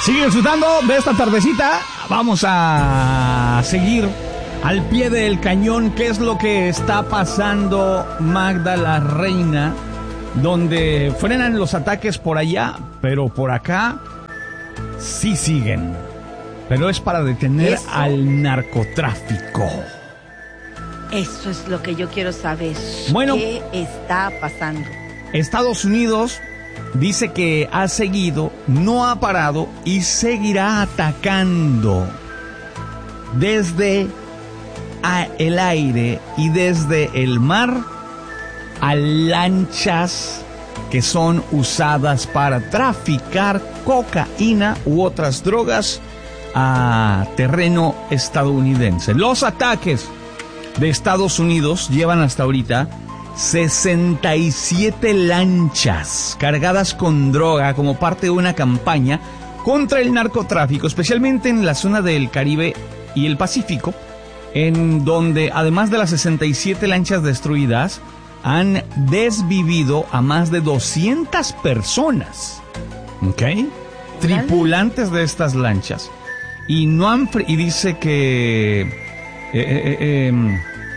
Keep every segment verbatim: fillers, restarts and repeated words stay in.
Sigue disfrutando de esta tardecita. Vamos a seguir al pie del cañón. ¿Qué es lo que está pasando, Magda la Reina? Donde frenan los ataques por allá, pero por acá sí siguen. Pero es para detener Eso. al narcotráfico. Eso es lo que yo quiero saber. Bueno, ¿qué está pasando? Estados Unidos dice que ha seguido, no ha parado y seguirá atacando desde el aire y desde el mar a lanchas que son usadas para traficar cocaína u otras drogas a terreno estadounidense. Los ataques de Estados Unidos llevan hasta ahorita sesenta y siete lanchas cargadas con droga como parte de una campaña contra el narcotráfico, especialmente en la zona del Caribe y el Pacífico, en donde además de las sesenta y siete lanchas destruidas, han desvivido a más de doscientas personas, ¿ok? Tripulantes de estas lanchas. Y no han fre- y dice que... Eh, eh, eh,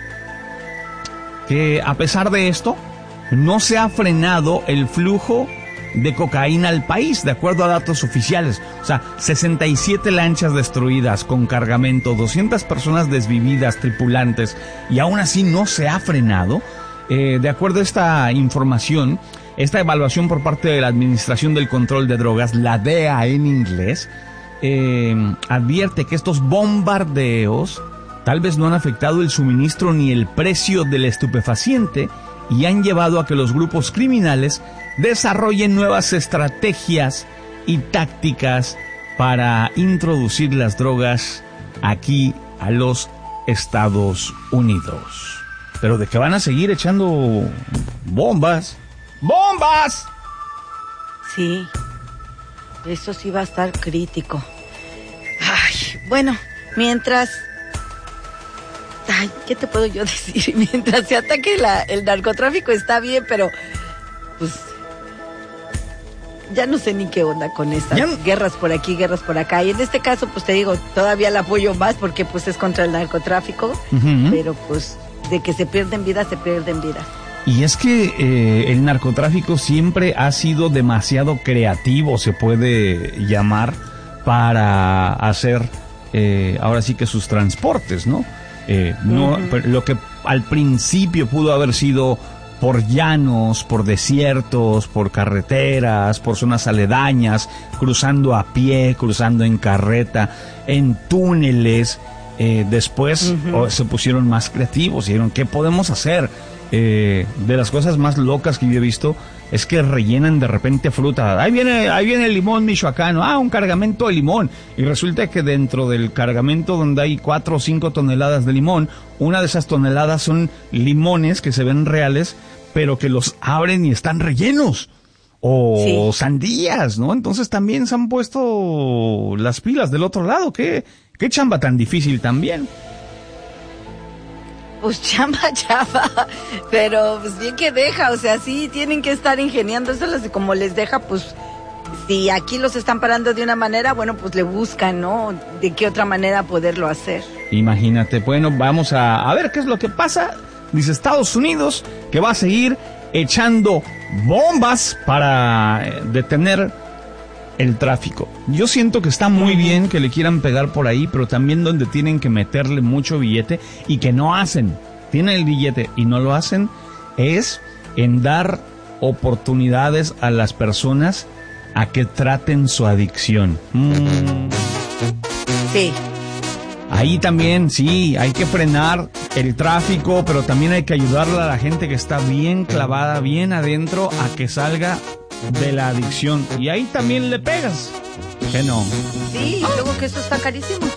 que a pesar de esto, no se ha frenado el flujo de cocaína al país, de acuerdo a datos oficiales. O sea, sesenta y siete lanchas destruidas con cargamento, doscientas personas desvividas, tripulantes, y aún así no se ha frenado. Eh, de acuerdo a esta información, esta evaluación por parte de la Administración del Control de Drogas, la D E A en inglés, eh, advierte que estos bombardeos tal vez no han afectado el suministro ni el precio del estupefaciente y han llevado a que los grupos criminales desarrollen nuevas estrategias y tácticas para introducir las drogas aquí a los Estados Unidos. Pero de que van a seguir echando bombas. ¡Bombas! Sí, eso sí va a estar crítico. Ay, bueno, mientras... Ay, ¿qué te puedo yo decir? Mientras se ataque la, el narcotráfico está bien, pero pues ya no sé ni qué onda con estas ya... guerras por aquí, guerras por acá. Y en este caso, pues te digo, todavía la apoyo más porque pues es contra el narcotráfico, uh-huh. Pero pues de que se pierden vidas, se pierden vidas. Y es que eh, el narcotráfico siempre ha sido demasiado creativo, se puede llamar, para hacer eh, ahora sí que sus transportes, ¿no? Eh, no, uh-huh. Lo que al principio pudo haber sido por llanos, por desiertos, por carreteras, por zonas aledañas, cruzando a pie, cruzando en carreta, en túneles, eh, después uh-huh. oh, se pusieron más creativos y dijeron, ¿qué podemos hacer? Eh, de las cosas más locas que yo he visto es que rellenan de repente fruta. Ahí viene, ahí viene el limón michoacano. Ah, un cargamento de limón. Y resulta que dentro del cargamento donde hay cuatro o cinco toneladas de limón, una de esas toneladas son limones que se ven reales, pero que los abren y están rellenos. O sí. Sandías, ¿no? Entonces también se han puesto las pilas del otro lado. ¿Qué, qué chamba tan difícil también? Pues chamba, chamba, pero pues bien que deja, o sea, sí tienen que estar ingeniándoselas y como les deja, pues si aquí los están parando de una manera, bueno, pues le buscan, ¿no? De qué otra manera poderlo hacer. Imagínate, bueno, vamos a, a ver qué es lo que pasa. Dice Estados Unidos que va a seguir echando bombas para detener el tráfico. Yo siento que está muy bien que le quieran pegar por ahí, pero también donde tienen que meterle mucho billete y que no hacen, tienen el billete y no lo hacen, es en dar oportunidades a las personas a que traten su adicción. Mm. Sí. Ahí también, sí, hay que frenar el tráfico, pero también hay que ayudarle a la gente que está bien clavada, bien adentro, a que salga de la adicción. Y ahí también le pegas. ¿Qué no? Sí, y luego que eso está carísimo.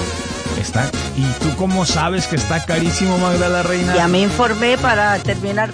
Está. ¿Y tú cómo sabes que está carísimo, Magda la Reina? Ya me informé para terminar